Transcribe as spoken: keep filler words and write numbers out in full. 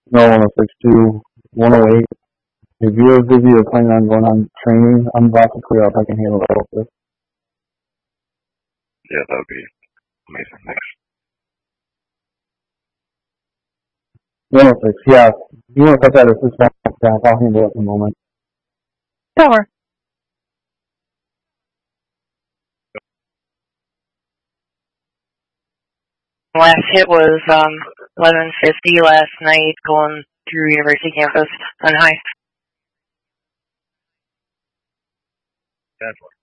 No, one oh six two, one oh eight. If you're busy or planning on going on training, I'm about to clear up. I can handle that real quick. Yeah, that would be amazing. Thanks. one oh six, yeah. You want to cut that assist back, I'll handle it in a moment. Tower. Last hit was um, eleven fifty last night going through University campus on high. Definitely.